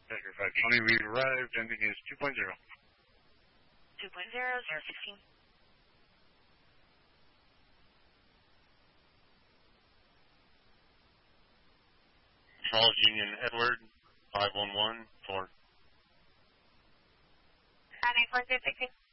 Tiger 520, we've arrived, ending is 2.0. 2.0, 016. Charles Union Edward, 511, 4. 946.